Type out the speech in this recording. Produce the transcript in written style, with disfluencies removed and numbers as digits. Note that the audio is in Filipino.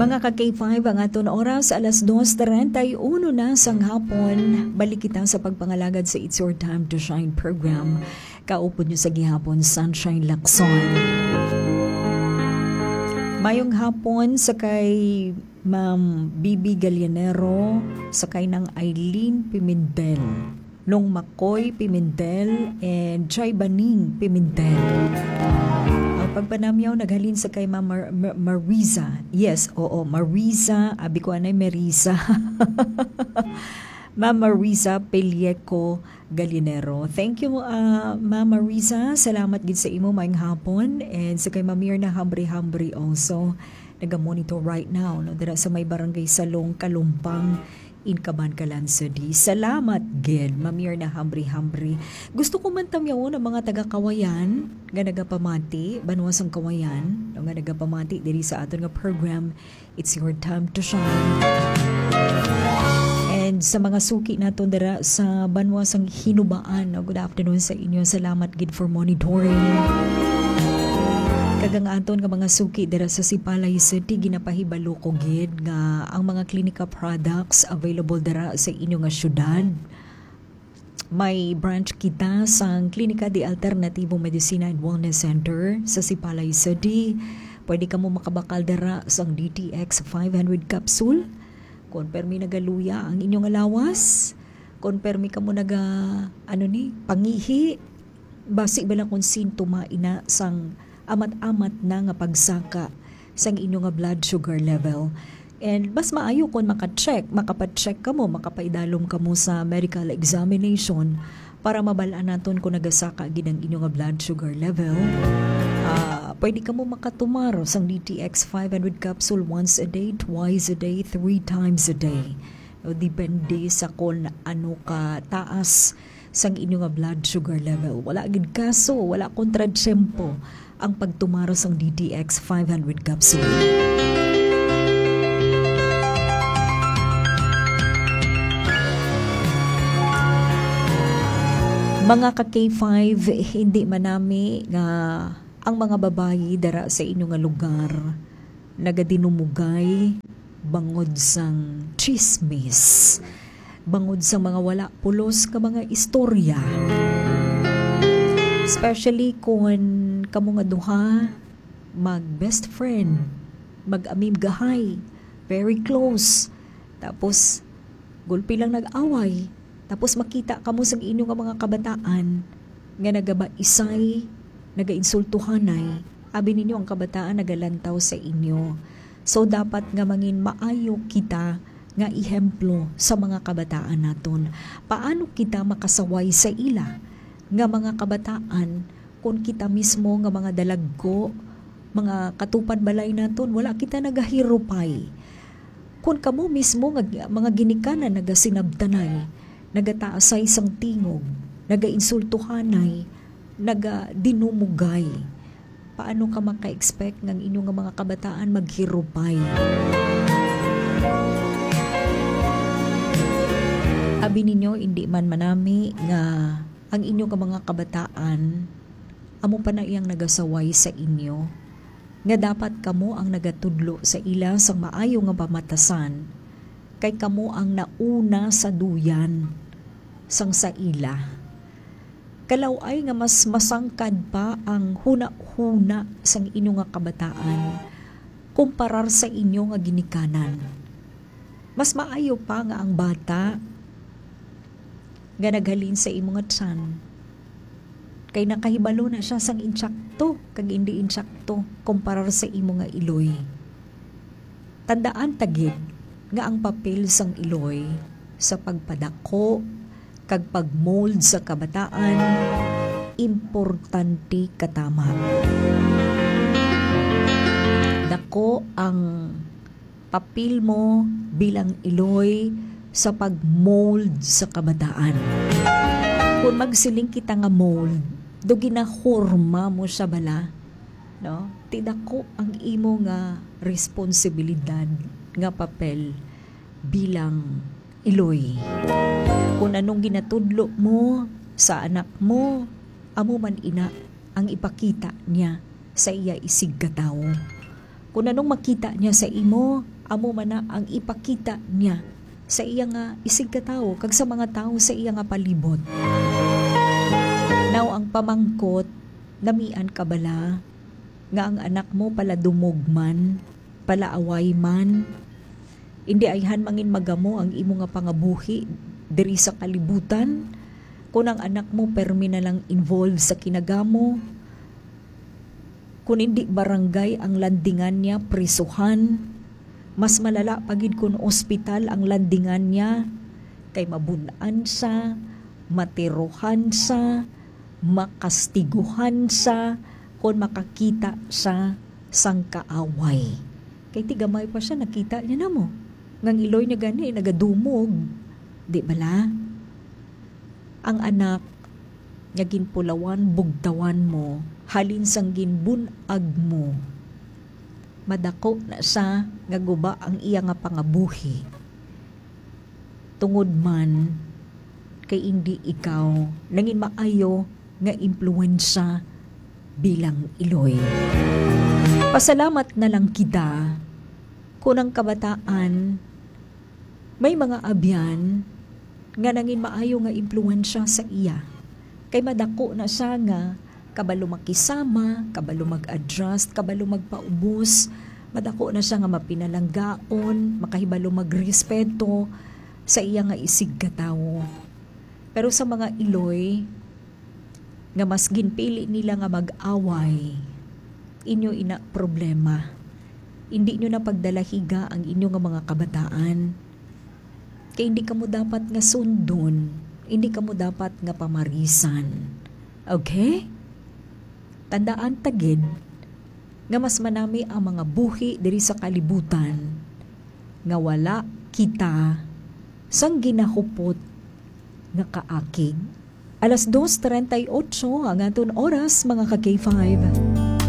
Mga ka-K5 ang aton oras alas 2:31 na sang hapon. Balik kita sa pagpangalagad sa It's Your Time to Shine program. Kaupod nyo sa gihapon Sunshine Lacson. Mayong hapon sa kay Ma'am Bibi Gallinero, sa kay ng Eileen Pimentel, Long Makoy Pimentel, and Chay Baning Pimentel. Pagpanamyaw naghalin sa kay Mariza. Yes, oo, Mariza. Abi ko anay Marisa. Ma'am Mariza Pelieco Gallinero. Thank you, Ma'am Mariza. Salamat gid sa imo maayong hapon. And sa kay Ma'am Mirna Hambri also, naga-monitor right now. No? Dira sa may barangay Salong, Kalumpang, in Kabankalan City. Salamat, gid, Mamir na hambri. Gusto ko man tamyaw ng mga taga-Kawayan, nga nagapamati, banwas ang Kawayan, nga nagapamati diri sa aton nga program, It's Your Time to Shine. And sa mga suki naton dira sa banwas ang Hinubaan, good afternoon sa inyo. Salamat, gid, for monitoring. Kagang aton nga mga suki dira sa Sipalay City, ginapahibalo ko gid nga ang mga klinika products available dira sa inyo nga syudad. May branch kita sa Klinika de Alternativo Medicina and Wellness Center sa Sipalay City. Pwede ka mo makabakal dira sa DTX 500 capsule. Konpermi nagaluya ang inyong alawas. Konpermi ka mo pangihi. Basi ba lang kung sintoma ina sang amat-amat na nga pagsaka sa inyo nga blood sugar level. And mas maayo kung makapacheck ka mo, makapaidalom ka mo sa medical examination para mabalaan naton kung nagasaka gid ang inyo nga blood sugar level. Pwede ka mo makatumaro sang DTX 500 capsule once a day, twice a day, 3 times a day. Depende sa kung ano ka taas sang inyo nga blood sugar level. Wala gid kaso, wala kontratsempo ang pagtumaro sang DTX 500 capsule. Mga ka-K5, hindi manami nga ang mga babayi dara sa inyo nga lugar nagadinumugay bangod sang chismis, bangod sa mga wala pulos ka mga istorya. Especially kung kamo nga duha mag best friend, mag amimgahay, very close. Tapos gulpi lang nag-away. Tapos makita kamo sa inyo nga mga kabataan nga nagabaisay, nagainsultuhanay. Abi ninyo ang kabataan nagalantaw sa inyo. So dapat nga mangin maayo kita nga ihemplo sa mga kabataan naton. Paano kita makasaway sa ila nga mga kabataan kung kita mismo nga mga dalagko, mga katupad balay naton, wala kita nagahirupay. Kung kamo mismo nga mga ginikanan nagasinabtanay, nagataasay sang tingog, nagainsultuhanay, nagadinumugay, paano ka maka-expect ng inyong mga kabataan maghirupay? Abi ninyo, hindi man manami nga ang inyong mga kabataan amo pa na iyang nagasaway sa inyo, nga dapat kamo ang nagatudlo sa ila sang maayo nga pamatasan, kay kamo ang nauna sa duyan sang sa ila. Kalaway nga mas masangkad pa ang huna-huna sang inyo nga kabataan kumparar sa inyo nga ginikanan. Mas maayo pa nga ang bata nga naghalin sa imo nga tiyan, kay nakahibalo na siya sang insakto kag hindi insakto kumparar sa imo nga iloy. Tandaan tagid nga ang papel sang iloy sa pagpadako kag pagmold sa kabataan importante katama. Dako ang papel mo bilang iloy sa pagmold sa kabataan. Kung magsiling kita nga mold, do ginahorma mo siya bala, no? Tidako ang imo nga responsibilidad nga papel bilang iloy. Kung anong ginatudlo mo sa anak mo, amo man ina ang ipakita niya sa iya isig katawo. Kung anong makita niya sa imo, amo man na ang ipakita niya sa iya nga isig ka tao, kag sa mga tao sa iya nga palibot. Now ang pamangkot, namian ka bala, nga ang anak mo pala dumugman, pala away man, hindi ayhan mangin magamo ang imo nga pangabuhi diri sa kalibutan, kung ang anak mo permi na lang involved sa kinagamo, kung hindi barangay ang landingan niya, prisuhan, mas malala pagid kung ospital ang landingan niya, kay mabunan sa, matiruhan sa, makastiguhan sa, kung makakita sa sang kaaway. Kay tigamay pa siya, nakita niya na mo. Ngang iloy niya gani, nagadumog. Di bala? Ang anak, nga ginpulawan, bugtawan mo, halin sang ginbunag mo, madako na sa nga guba ang iya nga pangabuhi. Tungod man, kay hindi ikaw, nangin maayo nga impluensya bilang iloy. Pasalamat na lang kita kung ang kabataan may mga abyan nga nangin maayo nga impluensya sa iya. Kay madako na siya nga kabalo makisama, kabalo mag-adjust, kabalo magpaubos, madako na siya nga mapinalanggaon, makahibalo magrespeto sa iya nga isig katawo. Pero sa mga iloy, nga mas ginpili nila nga mag-away, inyo ina problema. Hindi nyo na pagdalahiga ang inyo nga mga kabataan. Kaya hindi ka mo dapat nga sundon, hindi ka mo dapat nga pamarisan. Okay? Tandaan tagid nga mas manami ang mga buhi diri sa kalibutan nga wala kita sang ginahupot nga kaakig. 2:38 ang aton oras mga ka K5.